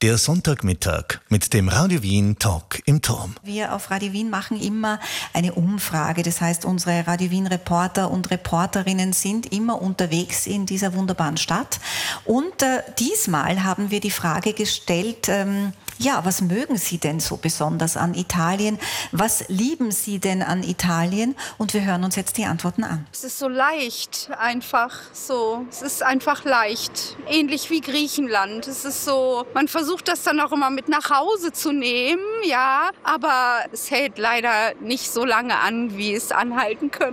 Der Sonntagmittag mit dem Radio Wien Talk im Turm. Wir auf Radio Wien machen immer eine Umfrage. Das heißt, unsere Radio Wien Reporter und Reporterinnen sind immer unterwegs in dieser wunderbaren Stadt. Und diesmal haben wir die Frage gestellt, was mögen Sie denn so besonders an Italien? Was lieben Sie denn an Italien? Und wir hören uns jetzt die Antworten an. Es ist so leicht, einfach so. Es ist einfach leicht. Ähnlich wie Griechenland. Es ist so, man versucht das dann auch immer mit nach Hause zu nehmen, ja. Aber es hält leider nicht so lange an, wie es anhalten könnte.